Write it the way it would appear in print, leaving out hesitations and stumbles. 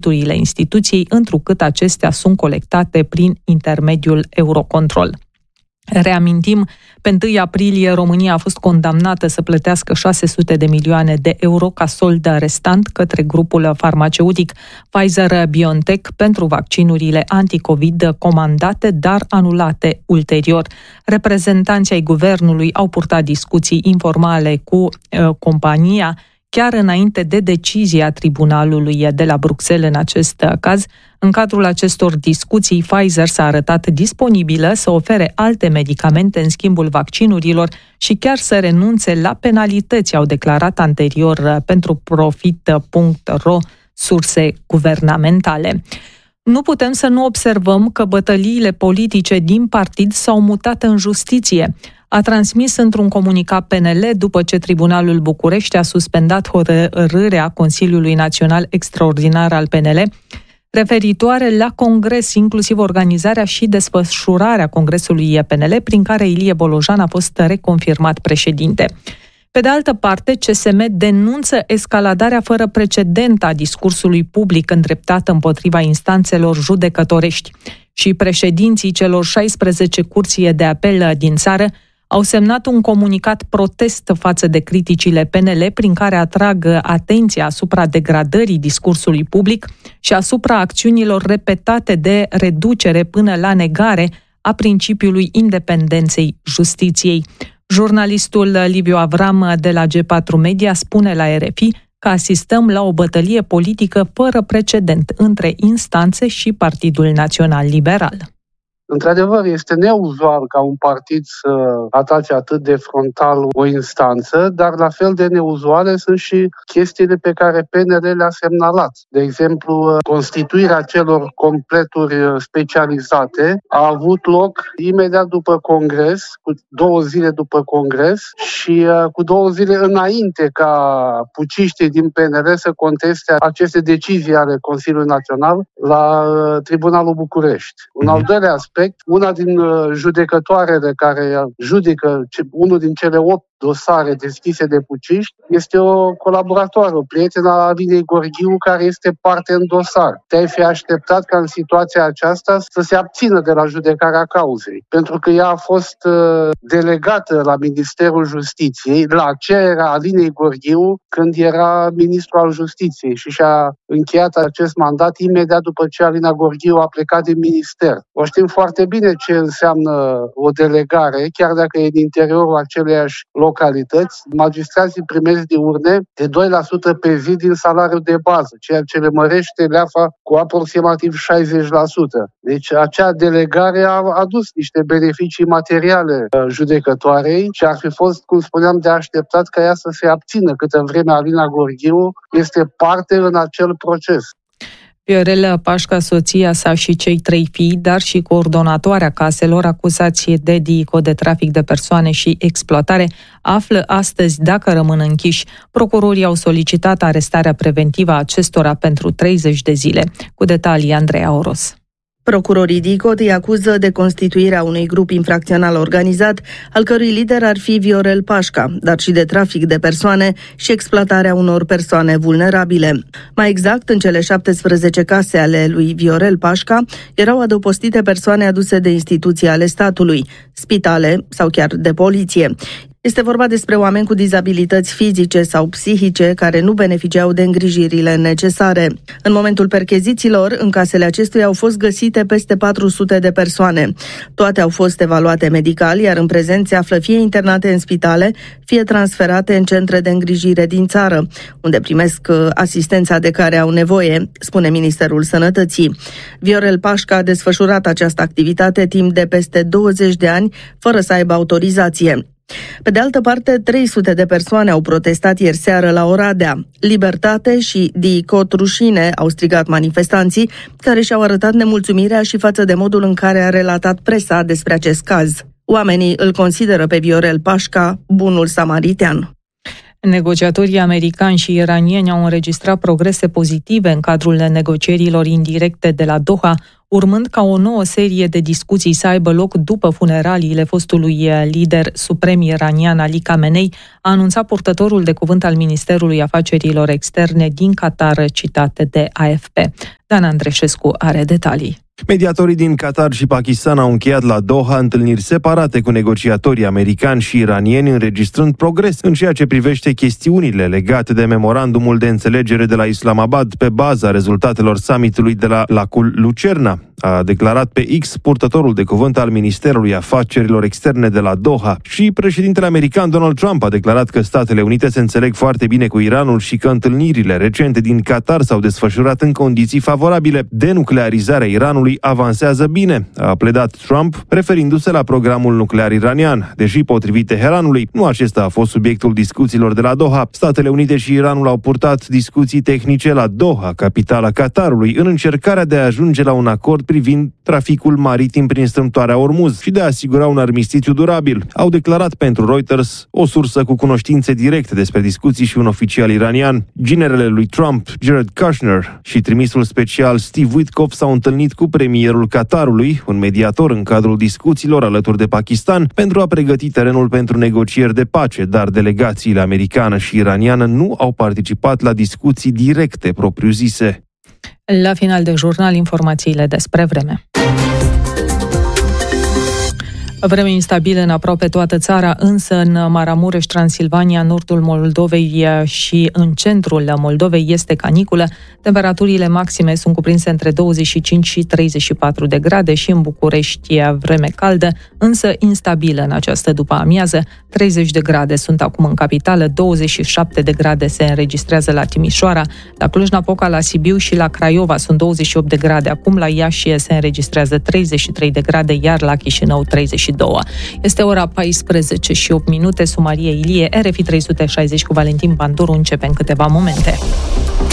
costurile instituției, întrucât acestea sunt colectate prin intermediul Eurocontrol. Reamintim, pe 1 aprilie România a fost condamnată să plătească 600 de milioane de euro ca sold restant către grupul farmaceutic Pfizer-BioNTech pentru vaccinurile anticovid comandate, dar anulate ulterior. Reprezentanții ai guvernului au purtat discuții informale cu compania, chiar înainte de decizia tribunalului de la Bruxelles în acest caz. În cadrul acestor discuții, Pfizer s-a arătat disponibilă să ofere alte medicamente în schimbul vaccinurilor și chiar să renunțe la penalități, au declarat anterior pentru Profit.ro surse guvernamentale. Nu putem să nu observăm că bătăliile politice din partid s-au mutat în justiție, a transmis într-un comunicat PNL după ce Tribunalul București a suspendat hotărârea Consiliului Național Extraordinar al PNL referitoare la congres, inclusiv organizarea și desfășurarea congresului PNL, prin care Ilie Bolojan a fost reconfirmat președinte. Pe de altă parte, CSM denunță escaladarea fără precedent a discursului public îndreptat împotriva instanțelor judecătorești și președinții celor 16 curți de apel din țară au semnat un comunicat protest față de criticile PNL prin care atrag atenția asupra degradării discursului public și asupra acțiunilor repetate de reducere până la negare a principiului independenței justiției. Jurnalistul Liviu Avram de la G4 Media spune la RFI că asistăm la o bătălie politică fără precedent între instanțe și Partidul Național Liberal. Într-adevăr, este neuzual ca un partid să atace atât de frontal o instanță, dar la fel de neuzuale sunt și chestiile pe care PNL le-a semnalat. De exemplu, constituirea celor completuri specializate a avut loc imediat după congres, cu 2 zile după congres și cu 2 zile înainte ca puciștii din PNL să conteste aceste decizii ale Consiliului Național la Tribunalul București. Un al doilea aspect, una din judecătoarele care judecă unul din cele 8 dosare deschise de puciști este o colaboratoare, o prietenă a Alinei Gorghiu, care este parte în dosar. Te-ai fi așteptat ca în situația aceasta să se abțină de la judecarea cauzei, pentru că ea a fost delegată la Ministerul Justiției la cererea Alinei Gorghiu când era ministru al Justiției și și-a încheiat acest mandat imediat după ce Alina Gorghiu a plecat din minister. O știm foarte bine ce înseamnă o delegare, chiar dacă e din interiorul aceleiași localități. Magistrații primesc din urne de 2% pe zi din salariul de bază, ceea ce le mărește leafa cu aproximativ 60%. Deci acea delegare a adus niște beneficii materiale judecătoarei și ar fi fost, cum spuneam, de așteptat ca ea să se abțină câtă vreme Alina Gorghiu este parte în acel proces. Viorel Pașca, soția sa și cei 3 fii, dar și coordonatoarea caselor acuzați de DICO de trafic de persoane și exploatare, află astăzi dacă rămân închiși. Procurorii au solicitat arestarea preventivă a acestora pentru 30 de zile. Cu detalii, Andreea Oros. Procurorii DICO îi acuză de constituirea unui grup infracțional organizat, al cărui lider ar fi Viorel Pașca, dar și de trafic de persoane și exploatarea unor persoane vulnerabile. Mai exact, în cele 17 case ale lui Viorel Pașca erau adăpostite persoane aduse de instituții ale statului, spitale sau chiar de poliție. Este vorba despre oameni cu dizabilități fizice sau psihice care nu beneficiau de îngrijirile necesare. În momentul perchezițiilor, în casele acestuia au fost găsite peste 400 de persoane. Toate au fost evaluate medical, iar în prezent se află fie internate în spitale, fie transferate în centre de îngrijire din țară, unde primesc asistența de care au nevoie, spune Ministerul Sănătății. Viorel Pașca a desfășurat această activitate timp de peste 20 de ani, fără să aibă autorizație. Pe de altă parte, 300 de persoane au protestat ieri seară la Oradea. Libertate și DICOT rușine, au strigat manifestanții, care și-au arătat nemulțumirea și față de modul în care a relatat presa despre acest caz. Oamenii îl consideră pe Viorel Pașca bunul samaritean. Negociatorii americani și iranieni au înregistrat progrese pozitive în cadrul negocierilor indirecte de la Doha, urmând ca o nouă serie de discuții să aibă loc după funeraliile fostului lider suprem iranian Ali Khamenei, a anunțat purtătorul de cuvânt al Ministerului Afacerilor Externe din Qatar, citat de AFP. Dan Andreșescu are detalii. Mediatorii din Qatar și Pakistan au încheiat la Doha întâlniri separate cu negociatorii americani și iranieni, înregistrând progres în ceea ce privește chestiunile legate de memorandumul de înțelegere de la Islamabad pe baza rezultatelor summitului de la lacul Lucerna, a declarat pe X purtătorul de cuvânt al Ministerului Afacerilor Externe de la Doha. Și președintele american Donald Trump a declarat că Statele Unite se înțeleg foarte bine cu Iranul și că întâlnirile recente din Qatar s-au desfășurat în condiții favorabile. Denuclearizarea Iranului avansează bine, a pledat Trump, referindu-se la programul nuclear iranian. Deși, potrivit Teheranului, nu acesta a fost subiectul discuțiilor de la Doha. Statele Unite și Iranul au purtat discuții tehnice la Doha, capitala Qatarului, în încercarea de a ajunge la un acord privind traficul maritim prin strâmtoarea Ormuz și de a asigura un armistițiu durabil. Au declarat pentru Reuters o sursă cu cunoștințe directe despre discuții și un oficial iranian. Ginerele lui Trump, Jared Kushner, și trimisul special Steve Witkoff s-au întâlnit cu premierul Qatarului, un mediator în cadrul discuțiilor alături de Pakistan, pentru a pregăti terenul pentru negocieri de pace, dar delegațiile americană și iraniană nu au participat la discuții directe propriu-zise. La final de jurnal, informațiile despre vreme. Vreme instabilă în aproape toată țara, însă în Maramureș, Transilvania, nordul Moldovei și în centrul Moldovei este caniculă. Temperaturile maxime sunt cuprinse între 25 și 34 de grade și în București vreme caldă, însă instabilă în această după-amiază. 30 de grade sunt acum în capitală, 27 de grade se înregistrează la Timișoara, la Cluj-Napoca, la Sibiu și la Craiova sunt 28 de grade acum, la Iași se înregistrează 33 de grade, iar la Chișinău 32. Este ora 14 și 8 minute, Sumarie Ilie, RFI 360 cu Valentin Panduru începe în câteva momente.